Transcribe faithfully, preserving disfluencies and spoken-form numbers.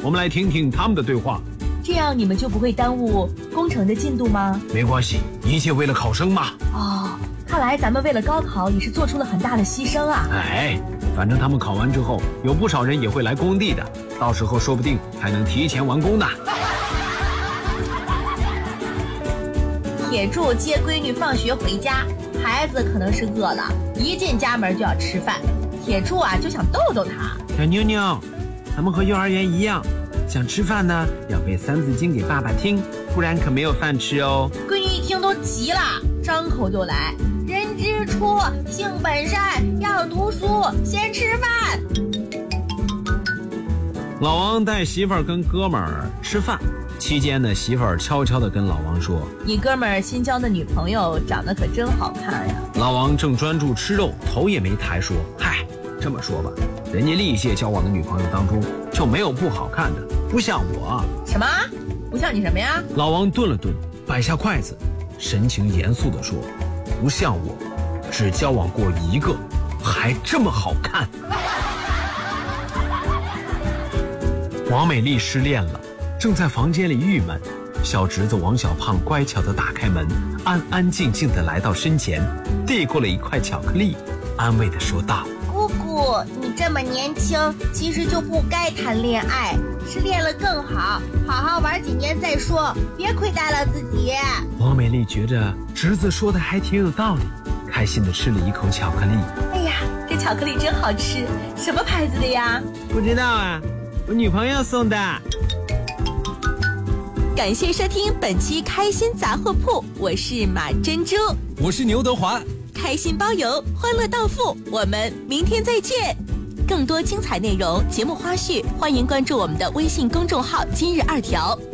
我们来听听他们的对话。 这样你们就不会耽误工程的进度吗？ 没关系，一切为了考生嘛。 哦，看来咱们为了高考也是做出了很大的牺牲啊。 哎，反正他们考完之后，有不少人也会来工地的，到时候说不定还能提前完工呢。 铁柱接闺女放学回家，孩子可能是饿了，一进家门就要吃饭。铁柱啊就想逗逗他。 小妞妞，咱们和幼儿园一样，想吃饭呢要背三字经给爸爸听，不然可没有饭吃哦。 闺女一听都急了，张口就来：人之初，性本善，要读书，先吃饭。 老王带媳妇儿跟哥们儿吃饭，期间呢，媳妇儿悄悄地跟老王说： 你哥们儿新交的女朋友长得可真好看呀。 老王正专注吃肉，头也没抬说：嗨，这么说吧，人家历届交往的女朋友当中就没有不好看的，不像我。 什么？不像你什么呀？ 老王顿了顿，摆下筷子，神情严肃地说：不像我，只交往过一个，还这么好看。王美丽失恋了，正在房间里郁闷，小侄子王小胖乖巧地打开门，安安静静地来到身前，递过了一块巧克力，安慰地说道： 姑姑，你这么年轻，其实就不该谈恋爱，失恋了更好，好好玩几年再说，别亏待了自己。 王美丽觉着侄子说的还挺有道理，开心地吃了一口巧克力。 哎呀，这巧克力真好吃，什么牌子的呀？ 不知道啊，我女朋友送的。 感谢收听本期开心杂货铺，我是马珍珠， 我是牛德华， 开心包邮，欢乐到付，我们明天再见。更多精彩内容、节目花絮，欢迎关注我们的微信公众号今日二条。